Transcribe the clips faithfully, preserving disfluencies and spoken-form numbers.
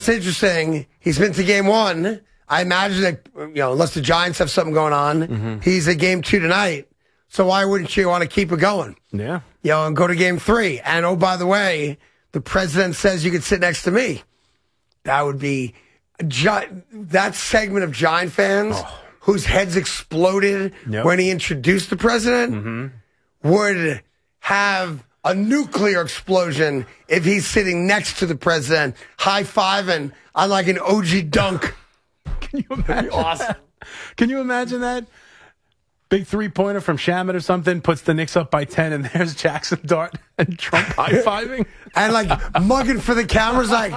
It's interesting. He's been to game one. I imagine that, you know, unless the Giants have something going on, mm-hmm. he's at game two tonight. So why wouldn't you want to keep it going? Yeah. You know, and go to game three. And, oh, by the way, the president says you could sit next to me. That would be Gi- that segment of Giant fans oh. whose heads exploded yep. when he introduced the president mm-hmm. would have a nuclear explosion if he's sitting next to the president, high-fiving on like an O G dunk. Can you imagine awesome. that? Can you imagine that? Big three-pointer from Shamet or something, puts the Knicks up by ten, and there's Jackson Dart and Trump high-fiving. And like mugging for the cameras like...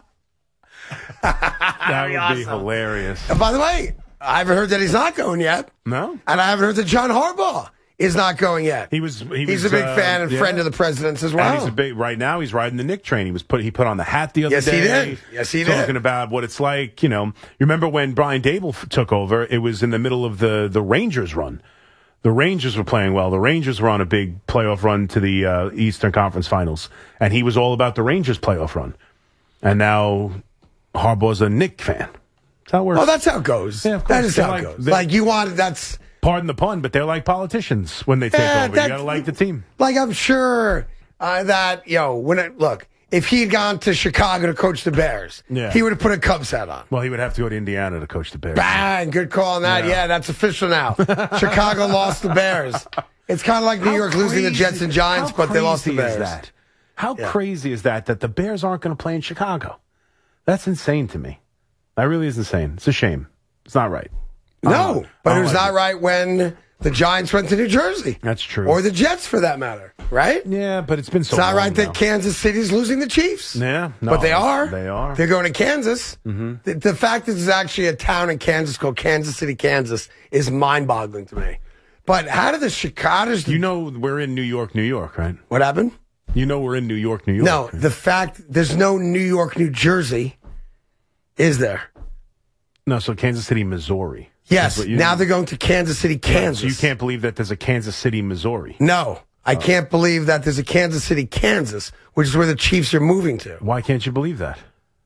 That would awesome. be hilarious. And by the way, I haven't heard that he's not going yet. No? And I haven't heard that John Harbaugh is not going yet. He was. He he's was, a big uh, fan and yeah. friend of the president's as well. And he's a big. Right now, he's riding the Knick train. He was put. He put on the hat the other yes, day. Yes, he did. Yes, he talking did. Talking about what it's like. You know, you remember when Brian Dable f- took over? It was in the middle of the the Rangers run. The Rangers were playing well. The Rangers were on a big playoff run to the uh, Eastern Conference Finals, and he was all about the Rangers playoff run. And now Harbaugh's a Knick fan. That's how it works. Oh, that's how it goes. Yeah, of course. That is They're how like, it goes. Like you want that's. Pardon the pun, but they're like politicians when they take yeah, over. You got to like the team. Like I'm sure uh, that you know when it, look. If he had gone to Chicago to coach the Bears, yeah. he would have put a Cubs hat on. Well, he would have to go to Indiana to coach the Bears. Bang! Good call on that. Yeah, yeah that's official now. Chicago lost the Bears. It's kind of like New how York crazy, losing the Jets and Giants, but they lost the Bears. Is that? How yeah. crazy is that that the Bears aren't going to play in Chicago? That's insane to me. That really is insane. It's a shame. It's not right. No, but it was like not it. right when the Giants went to New Jersey. That's true. Or the Jets, for that matter. Right? Yeah, but it's been so It's not long right now. that Kansas City's losing the Chiefs. Yeah, no, but they are. They are. They're going to Kansas. Mm-hmm. The, the fact that there's actually a town in Kansas called Kansas City, Kansas is mind-boggling to me. But how did the Chicago's... You know we're in New York, New York, right? What happened? You know we're in New York, New York. No, right? the fact there's no New York, New Jersey, is there? No, so Kansas City, Missouri. Yes, now they're going to Kansas City, Kansas. Yeah, so you can't believe that there's a Kansas City, Missouri. No, I oh. can't believe that there's a Kansas City, Kansas, which is where the Chiefs are moving to. Why can't you believe that?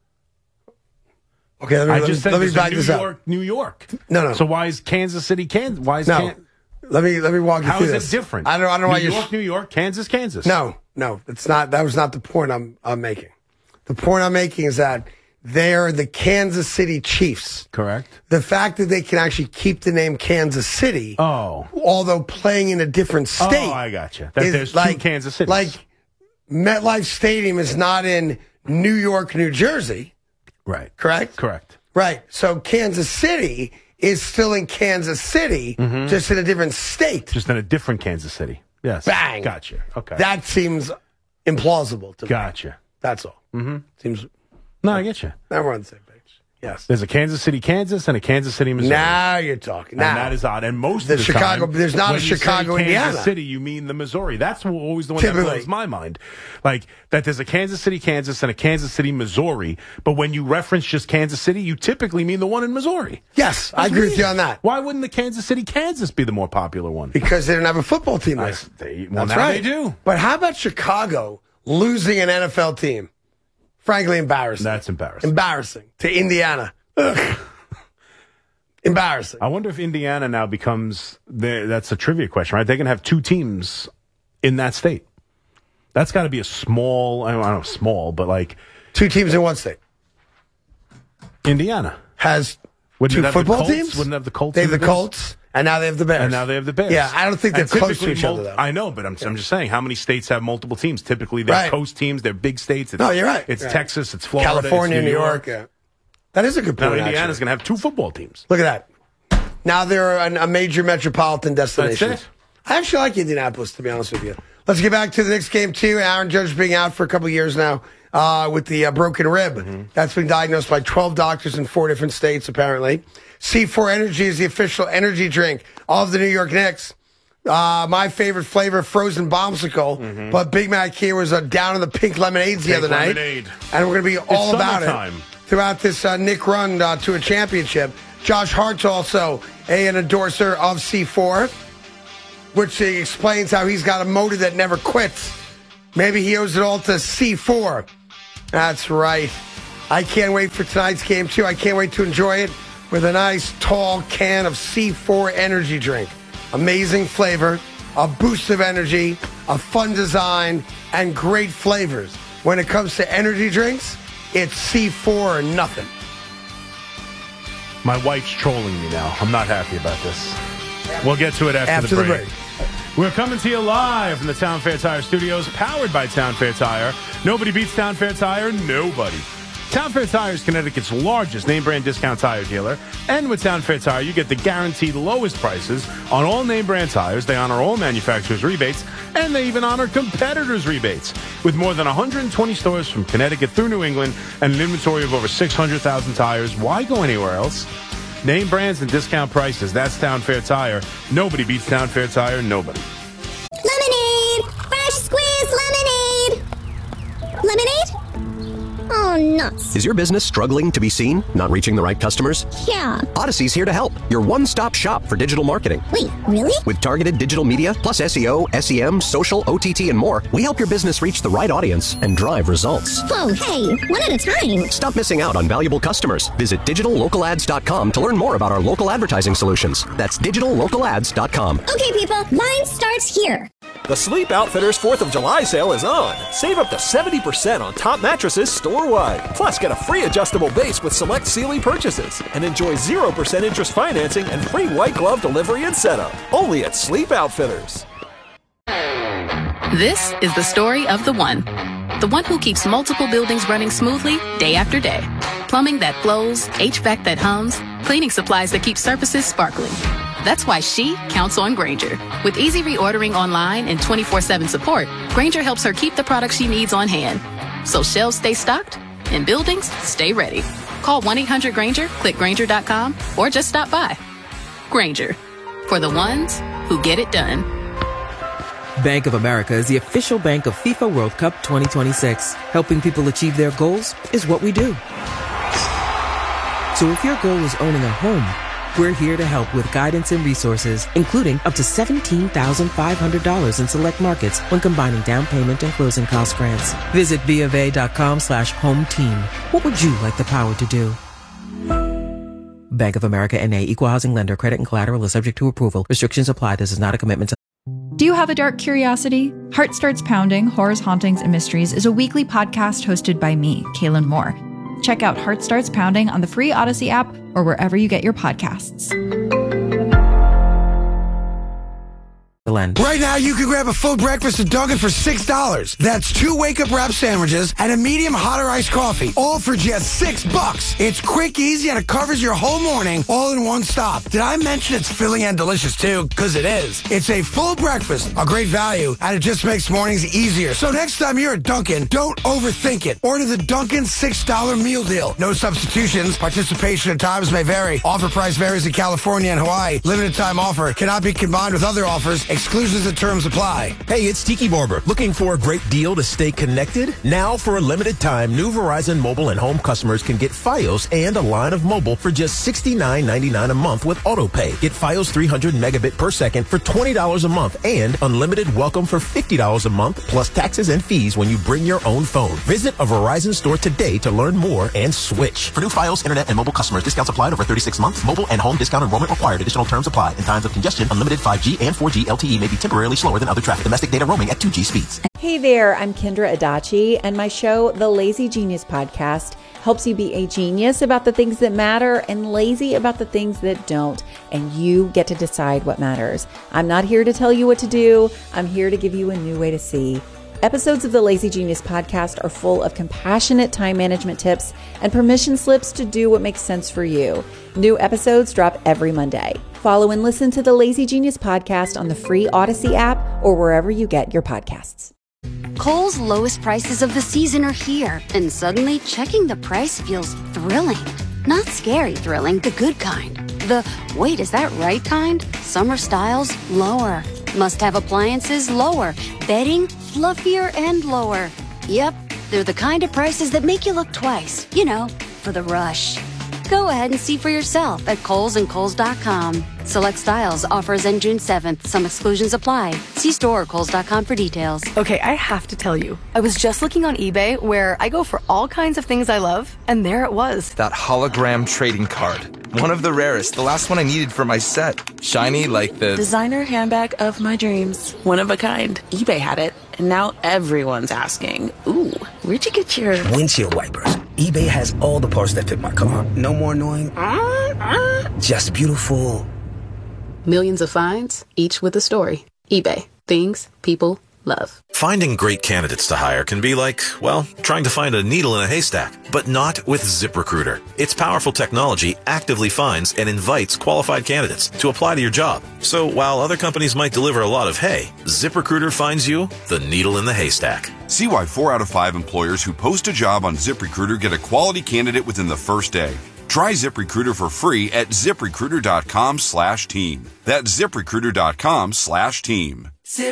Okay, let me, I let just me, said let me back New this York, up. New York. No, no. So why is Kansas City, Kansas? Why is no? Can- let me let me walk you How through is this. it different? I don't. I don't know New why you're. York, New York, Kansas, Kansas. No, no, it's not. That was not the point I'm I'm making. The point I'm making is that they're the Kansas City Chiefs. Correct. The fact that they can actually keep the name Kansas City, oh, although playing in a different state. Oh, I got you. That is there's like, two Kansas Cities. Like MetLife Stadium is not in New York, New Jersey. Right. Correct? Correct. Right. So Kansas City is still in Kansas City, mm-hmm. just in a different state. Just in a different Kansas City. Yes. Bang. Gotcha. Okay. That seems implausible to me. Gotcha. That's all. Mm-hmm. Seems. No, I get you. Now we're on the same page. Yes. There's a Kansas City, Kansas, and a Kansas City, Missouri. Now you're talking. Now and that is odd. And most the of the Chicago, time, there's not when a you Chicago, say Indiana. Kansas City, you mean the Missouri. That's always the one Typically. that blows my mind. Like that there's a Kansas City, Kansas, and a Kansas City, Missouri. But when you reference just Kansas City, you typically mean the one in Missouri. Yes, That's I agree weird. with you on that. Why wouldn't the Kansas City, Kansas be the more popular one? Because they didn't have a football team there. I, they, well, That's now right. they do. But how about Chicago losing an N F L team? Frankly, embarrassing. That's embarrassing. Embarrassing to Indiana. Ugh. Embarrassing. I wonder if Indiana now becomes the, that's a trivia question, right? They can have two teams in that state. That's got to be a small, I don't know, small, but like two teams in one state. Indiana has Wouldn't two have football the Colts? teams. Wouldn't have the Colts. They have the in this? Colts, and now they have the Bears. And now they have the Bears. Yeah, I don't think they're And close to typically each mul- other, though. I know, but I'm, I'm just saying, how many states have multiple teams? Typically, they're Right. coast teams, they're big states. It's, No, you're right. It's Right. Texas, it's Florida, California, it's New York. Yeah. That is a good point. Now Indiana's actually. going to have two football teams. Look at that. Now they're an, a major metropolitan destination. That's it. I actually like Indianapolis, to be honest with you. Let's get back to the next game, too. Aaron Judge being out for a couple of years now uh, with the uh, broken rib. Mm-hmm. That's been diagnosed by twelve doctors in four different states, apparently. C four Energy is the official energy drink of the New York Knicks. Uh, my favorite flavor, frozen bombsicle. Mm-hmm. But Big Mac here was uh, down in the pink lemonades the Pink other lemonade. night. And we're going to be all It's about summertime. it throughout this uh, Knick run uh, to a championship. Josh Hart's also a, an endorser of C four, which he explains how he's got a motor that never quits. Maybe he owes it all to C four. That's right. I can't wait for tonight's game, too. I can't wait to enjoy it with a nice, tall can of C four energy drink. Amazing flavor, a boost of energy, a fun design, and great flavors. When it comes to energy drinks, it's C four or nothing. My wife's trolling me now. I'm not happy about this. We'll get to it after, after the, break. the break. We're coming to you live from the Town Fair Tire Studios, powered by Town Fair Tire. Nobody beats Town Fair Tire, nobody. Town Fair Tire is Connecticut's largest name-brand discount tire dealer. And with Town Fair Tire, you get the guaranteed lowest prices on all name-brand tires. They honor all manufacturers' rebates, and they even honor competitors' rebates. With more than one hundred twenty stores from Connecticut through New England and an inventory of over six hundred thousand tires, why go anywhere else? Name brands and discount prices. That's Town Fair Tire. Nobody beats Town Fair Tire. Nobody. Lemonade! Fresh squeezed lemonade! Lemonade? Oh, nuts. Is your business struggling to be seen? Not reaching the right customers? Yeah. Odyssey's here to help. Your one-stop shop for digital marketing. Wait, really? With targeted digital media, plus S E O, S E M, social, O T T, and more, we help your business reach the right audience and drive results. Whoa, hey, one at a time. Stop missing out on valuable customers. Visit digital local ads dot com to learn more about our local advertising solutions. That's digital local ads dot com. Okay, people, mine starts here. The Sleep Outfitters fourth of July sale is on. Save up to seventy percent on top mattresses store-wide. Plus, get a free adjustable base with select Sealy purchases. And enjoy zero percent interest financing and free white glove delivery and setup. Only at Sleep Outfitters. This is the story of the one. The one who keeps multiple buildings running smoothly day after day. Plumbing that flows, H V A C that hums, cleaning supplies that keep surfaces sparkling. That's why she counts on Grainger. With easy reordering online and twenty-four seven support, Grainger helps her keep the products she needs on hand. So shelves stay stocked and buildings stay ready. Call one eight hundred Grainger, click Grainger dot com, or just stop by. Grainger, for the ones who get it done. Bank of America is the official bank of FIFA World Cup twenty twenty-six. Helping people achieve their goals is what we do. So if your goal is owning a home, we're here to help with guidance and resources, including up to seventeen thousand five hundred dollars in select markets when combining down payment and closing cost grants. Visit B of A dot com slash home team. What would you like the power to do? Bank of America N A, Equal Housing Lender. Credit and collateral is subject to approval. Restrictions apply. This is not a commitment to... Do you have a dark curiosity? Heart Starts Pounding, Horrors, Hauntings, and Mysteries is a weekly podcast hosted by me, Kaylin Moore. Check out Heart Starts Pounding on the free Odyssey app or wherever you get your podcasts. Right now, you can grab a full breakfast at Dunkin' for six dollars. That's two wake-up wrap sandwiches and a medium hot or iced coffee, all for just six bucks. It's quick, easy, and it covers your whole morning, all in one stop. Did I mention it's filling and delicious, too? Because it is. It's a full breakfast, a great value, and it just makes mornings easier. So next time you're at Dunkin', don't overthink it. Order the Dunkin' six dollar meal deal. No substitutions. Participation at times may vary. Offer price varies in California and Hawaii. Limited time offer. Cannot be combined with other offers. Exclusions and terms apply. Hey, it's Tiki Barber. Looking for a great deal to stay connected? Now, for a limited time, new Verizon mobile and home customers can get Fios and a line of mobile for just sixty-nine ninety-nine a month with AutoPay. Get Fios three hundred megabit per second for twenty dollars a month and unlimited welcome for fifty dollars a month plus taxes and fees when you bring your own phone. Visit a Verizon store today to learn more and switch. For new Fios, internet, and mobile customers, discounts applied over thirty-six months. Mobile and home discount enrollment required. Additional terms apply. In times of congestion, unlimited five G and four G L T E may be temporarily slower than other traffic. Domestic data roaming at two G speeds. Hey there, I'm Kendra Adachi, and my show, The Lazy Genius Podcast, helps you be a genius about the things that matter and lazy about the things that don't. And you get to decide what matters. I'm not here to tell you what to do. I'm here to give you a new way to see. Episodes of the Lazy Genius Podcast are full of compassionate time management tips and permission slips to do what makes sense for you. New episodes drop every Monday. Follow and listen to the Lazy Genius Podcast on the free Odyssey app or wherever you get your podcasts. Kohl's lowest prices of the season are here, and suddenly checking the price feels thrilling. Not scary thrilling, the good kind. The, wait, is that right kind? Summer styles, lower. Must-have appliances, lower. Bedding, fluffier and lower. Yep, they're the kind of prices that make you look twice, you know, for the rush. Go ahead and see for yourself at Kohl's and Kohl's dot com. Select styles, offers end June seventh. Some exclusions apply. See store or Kohl's dot com for details. Okay, I have to tell you, I was just looking on eBay where I go for all kinds of things I love, and there it was. That hologram trading card. One of the rarest, the last one I needed for my set. Shiny like the... designer handbag of my dreams. One of a kind. eBay had it, and now everyone's asking, ooh, where'd you get your... windshield wipers. eBay has all the parts that fit my car. No more annoying... Uh, uh. Just beautiful... Millions of finds, each with a story. eBay. Things people love. Finding great candidates to hire can be like, well, trying to find a needle in a haystack, but not with ZipRecruiter. Its powerful technology actively finds and invites qualified candidates to apply to your job. So while other companies might deliver a lot of hay, ZipRecruiter finds you the needle in the haystack. See why four out of five employers who post a job on ZipRecruiter get a quality candidate within the first day. Try ZipRecruiter for free at ZipRecruiter.com slash team. That's ZipRecruiter.com slash team.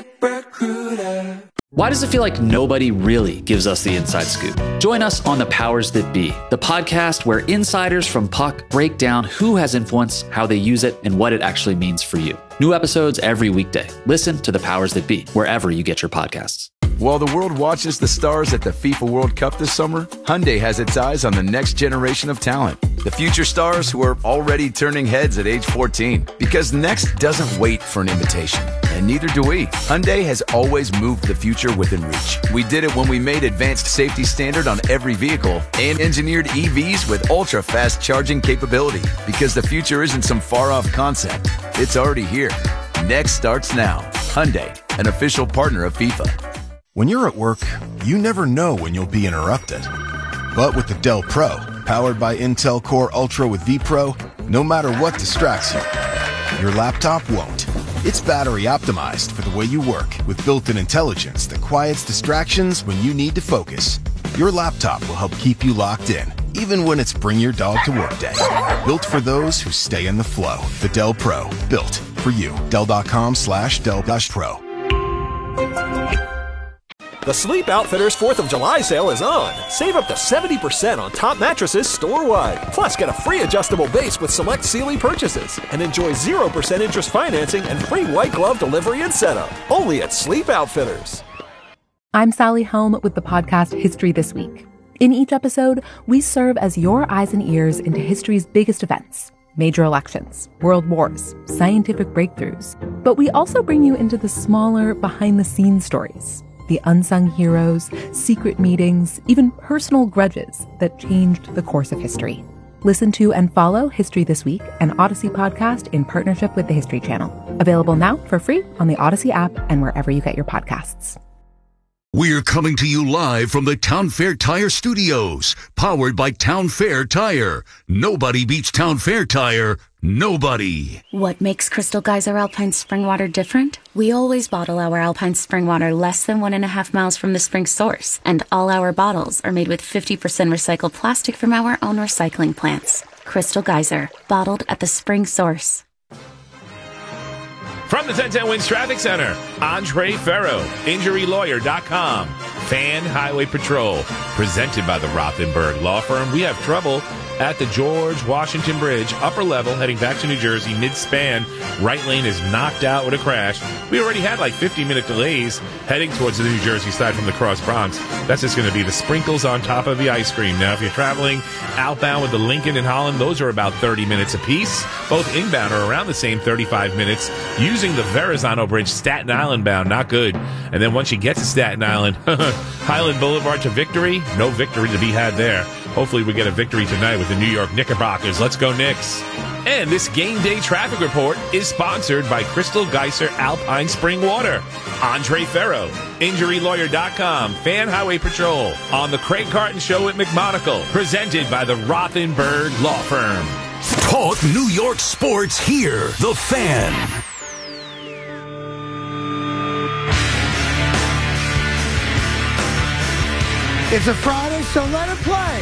ZipRecruiter. Why does it feel like nobody really gives us the inside scoop? Join us on The Powers That Be, the podcast where insiders from Puck break down who has influence, how they use it, and what it actually means for you. New episodes every weekday. Listen to The Powers That Be, wherever you get your podcasts. While the world watches the stars at the FIFA World Cup this summer, Hyundai has its eyes on the next generation of talent. The future stars who are already turning heads at age fourteen. Because next doesn't wait for an invitation. And neither do we. Hyundai has always moved the future within reach. We did it when we made advanced safety standard on every vehicle and engineered E Vs with ultra-fast charging capability. Because the future isn't some far-off concept. It's already here. Next starts now. Hyundai, an official partner of FIFA. When you're at work, you never know when you'll be interrupted. But with the Dell Pro, powered by Intel Core Ultra with vPro, no matter what distracts you, your laptop won't. It's battery optimized for the way you work with built-in intelligence that quiets distractions when you need to focus. Your laptop will help keep you locked in, even when it's bring your dog to work day. Built for those who stay in the flow. The Dell Pro, built for you. Dell.com slash Dell Pro. The Sleep Outfitters fourth of July sale is on. Save up to seventy percent on top mattresses store-wide. Plus, get a free adjustable base with select Sealy purchases. And enjoy zero percent interest financing and free white glove delivery and setup. Only at Sleep Outfitters. I'm Sally Helm with the podcast History This Week. In each episode, we serve as your eyes and ears into history's biggest events. Major elections, world wars, scientific breakthroughs. But we also bring you into the smaller, behind-the-scenes stories. The unsung heroes, secret meetings, even personal grudges that changed the course of history. Listen to and follow History This Week, an Odyssey podcast in partnership with the History Channel. Available now for free on the Odyssey app and wherever you get your podcasts. We're coming to you live from the Town Fair Tire Studios, powered by Town Fair Tire. Nobody beats Town Fair Tire. Nobody. What makes Crystal Geyser Alpine Spring Water different? We always bottle our Alpine Spring Water less than one and a half miles from the spring source, and all our bottles are made with fifty percent recycled plastic from our own recycling plants. Crystal Geyser, bottled at the spring source. From the ten ten Wins Traffic Center, Andre Ferro, Injury Lawyer dot com, Fan Highway Patrol, presented by the Rothenberg Law Firm. We have trouble at the George Washington Bridge, upper level, heading back to New Jersey, mid-span. Right lane is knocked out with a crash. We already had like fifty-minute delays heading towards the New Jersey side from the Cross Bronx. That's just going to be the sprinkles on top of the ice cream. Now, if you're traveling outbound with the Lincoln and Holland, those are about thirty minutes apiece. Both inbound are around the same thirty-five minutes. Using the Verrazano Bridge, Staten Island bound, not good. And then once you get to Staten Island, Highland Boulevard to Victory, no victory to be had there. Hopefully we get a victory tonight with the New York Knickerbockers. Let's go Knicks. And this game day traffic report is sponsored by Crystal Geyser Alpine Spring Water, Andre Ferro, Injury Lawyer dot com, Fan Highway Patrol, on the Craig Carton Show with McMonagle, presented by the Rothenberg Law Firm. Talk New York sports here. The Fan. It's a Friday, so let it play.